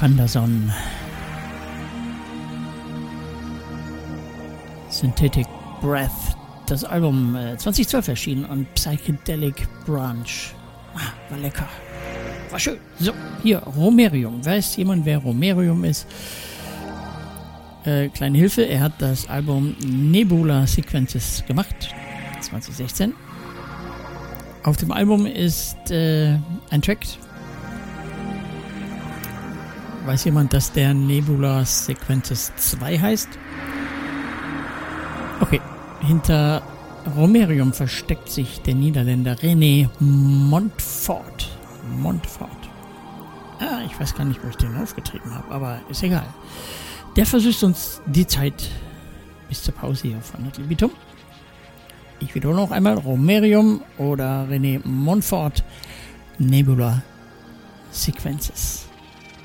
van der Son. Synthetic Breath. Das Album 2012 erschienen und Psychedelic Branch. War lecker. War schön. So, hier, Romerium. Weiß jemand, wer Romerium ist? Kleine Hilfe, er hat das Album Nebula Sequences gemacht. 2016. Auf dem Album ist ein Track. Weiß jemand, dass der Nebula Sequences 2 heißt? Okay. Hinter Romerium versteckt sich der Niederländer René Montfort. Ich weiß gar nicht, wo ich den aufgetrieben habe, aber ist egal. Der versüßt uns die Zeit bis zur Pause hier von Ad Libitum. Ich wiederhole noch einmal: Romerium oder René Montfort, Nebula Sequences.